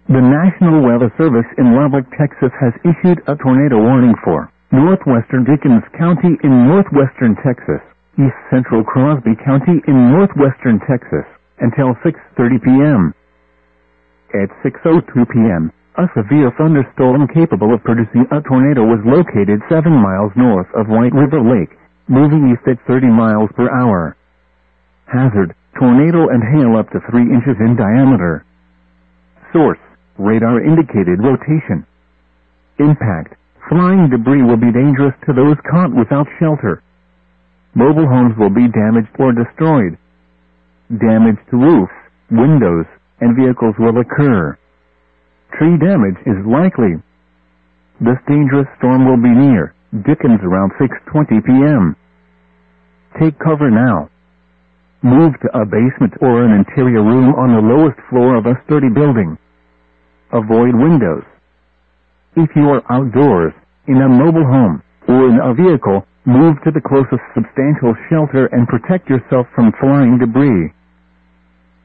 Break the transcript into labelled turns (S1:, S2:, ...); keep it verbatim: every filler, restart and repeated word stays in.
S1: The National Weather Service in Lubbock, Texas has issued a tornado warning for northwestern Dickens County in northwestern Texas, east central Crosby County in northwestern Texas, until six thirty p m At six oh two p m, a severe thunderstorm capable of producing a tornado was located seven miles north of White River Lake, moving east at thirty miles per hour. Hazard, tornado and hail up to three inches in diameter. Source, radar indicated rotation. Impact, flying debris will be dangerous to those caught without shelter. Mobile homes will be damaged or destroyed. Damage to roofs, windows, and vehicles will occur. Tree damage is likely. This dangerous storm will be near Dickens around six twenty p m Take cover now. Move to a basement or an interior room on the lowest floor of a sturdy building. Avoid windows. If you are outdoors, in a mobile home, or in a vehicle, move to the closest substantial shelter and protect yourself from flying debris.